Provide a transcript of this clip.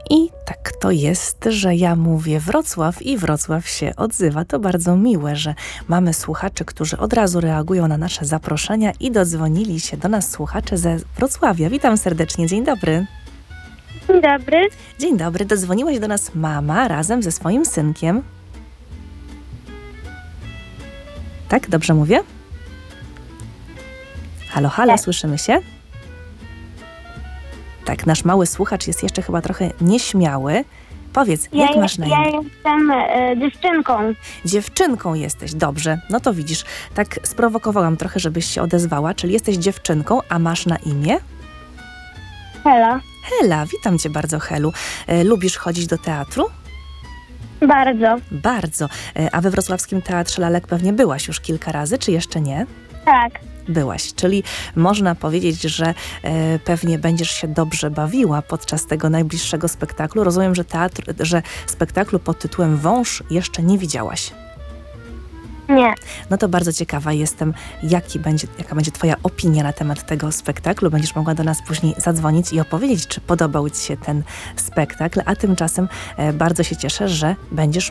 I tak to jest, że ja mówię Wrocław i Wrocław się odzywa. To bardzo miłe, że mamy słuchaczy, którzy od razu reagują na nasze zaproszenia i dodzwonili się do nas słuchacze ze Wrocławia. Witam serdecznie, dzień dobry. Dzień dobry. Dzień dobry, dodzwoniłaś do nas mama razem ze swoim synkiem. Tak, dobrze mówię? Halo, halo, Tak. słyszymy się? Tak, nasz mały słuchacz jest jeszcze chyba trochę nieśmiały. Powiedz, jak masz na imię? Ja jestem dziewczynką. Dziewczynką jesteś, dobrze. No to widzisz, tak sprowokowałam trochę, żebyś się odezwała, czyli jesteś dziewczynką, a masz na imię? Hela. Hela, witam cię bardzo, Helu. Lubisz chodzić do teatru? Bardzo. Bardzo. A we Wrocławskim Teatrze Lalek pewnie byłaś już kilka razy, czy jeszcze nie? Tak. Byłaś, czyli można powiedzieć, że pewnie będziesz się dobrze bawiła podczas tego najbliższego spektaklu. Rozumiem, że spektaklu pod tytułem Wąż jeszcze nie widziałaś. Nie. No to bardzo ciekawa jestem, jaka będzie twoja opinia na temat tego spektaklu. Będziesz mogła do nas później zadzwonić i opowiedzieć, czy podobał ci się ten spektakl, a tymczasem bardzo się cieszę, że będziesz